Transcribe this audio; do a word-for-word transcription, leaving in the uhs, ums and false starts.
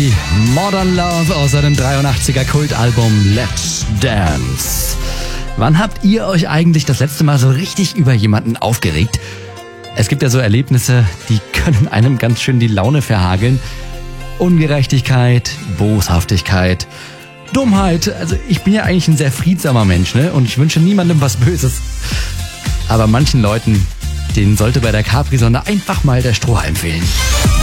Modern Love aus seinem dreiundachtziger Kultalbum Let's Dance. Wann habt ihr euch eigentlich das letzte Mal so richtig über jemanden aufgeregt? Es gibt ja so Erlebnisse, die können einem ganz schön die Laune verhageln. Ungerechtigkeit, Boshaftigkeit, Dummheit. Also ich bin ja eigentlich ein sehr friedsamer Mensch, ne? Und ich wünsche niemandem was Böses. Aber manchen Leuten, denen sollte bei der Capri-Sonne einfach mal der Strohhalm fehlen.